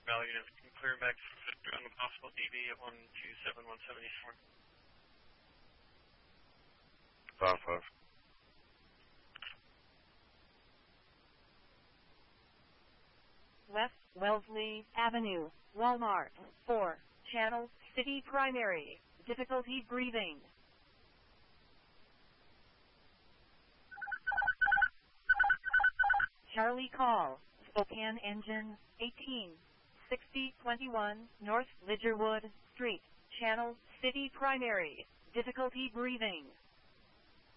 value and everything. Clear back on the possible DV at 127-174. 5-5. West Wellesley Avenue, Walmart, 4, Channel City Primary, difficulty breathing. Charlie call, Spokane engine, 186021 North Lidgerwood Street, Channel City Primary, difficulty breathing.